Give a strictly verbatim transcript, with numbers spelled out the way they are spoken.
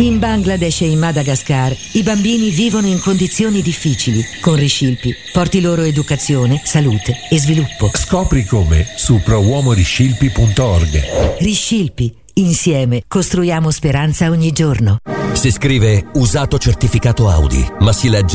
In Bangladesh e in Madagascar i bambini vivono in condizioni difficili. Con Riscilpi porti loro educazione, salute e sviluppo. Scopri come su pro uomo riscilpi punto org. Riscilpi. Insieme costruiamo speranza ogni giorno. Si scrive usato certificato Audi, ma si legge